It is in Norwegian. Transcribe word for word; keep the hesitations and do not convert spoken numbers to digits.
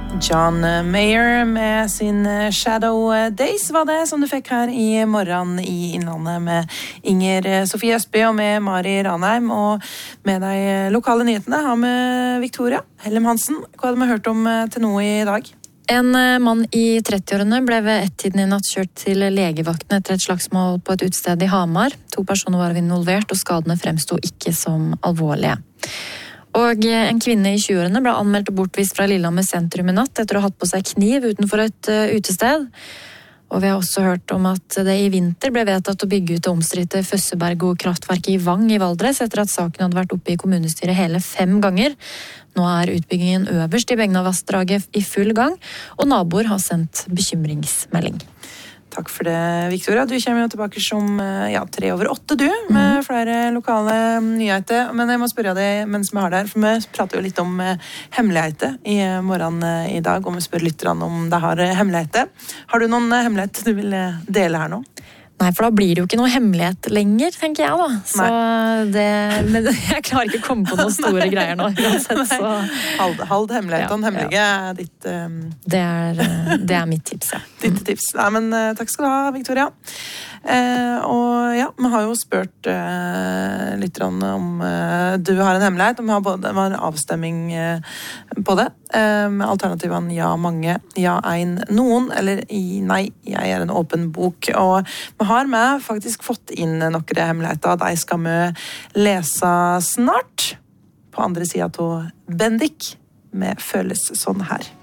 John Mayer med sin Shadow Days var det som du fikk her i morgen i Innlandet med Inger Sofie Østby og med Mari Ranheim, og med de lokale nyhetene har med Victoria Hellem Hansen. Hva hadde vi hørt om til noe i dag? En mann i trettiårene ble ved ett-tiden i natt kjørt til legevakten etter et slagsmål på et utested i Hamar. To personer var involvert, og skadene fremsto ikke som alvorlige. Og en kvinne i tjueårene ble anmeldt og bortvist fra Lillehammer sentrum i natt etter å ha hatt på seg kniv utenfor et utested. Og vi har også hørt om at det i vinter ble vedtatt å bygge ut det omstridte Føssebergo kraftverket i Vang i Valdres etter at saken hadde vært oppe i kommunestyret hele fem ganger. Nå er utbyggingen øverst i Begnavassdraget i full gang, og naboer har sendt bekymringsmelding. Takk for det, Victoria. Du kommer jo tilbake som ja, tre over åtte, du, med mm. flere lokale nyheter. Men jeg må spørre deg mens vi har der, for vi prater jo litt om hemmeligheter i morgen i dag, og vi spør lytterne om de har hemmeligheter. Har du noen hemmeligheter du vil dele her nå? Nei, for da blir det jo ikke noe hemmelighet lenger, tenker jeg da. Så det, men jeg klarer ikke å komme på noen store greier nå. Uansett, så... Hold, hold hemmeligheten, ja, hemmelige ja. ditt... Um... Det, er, det er mitt tips, ja. Ditt tips. Nei, men uh, takk skal du ha, Victoria. Uh, og ja, vi har jo spurt uh, litt om uh, du har en hemmelighet, og vi har, både, vi har en avstemming uh, på det. Uh, Alternativene ja, mange, ja, en, noen, eller i, nei, jeg er en åpen bok. Og vi har med faktisk fått inn noen hemmeligheter. De skal vi lese snart. På andre siden av Bendik, med føles sånn her.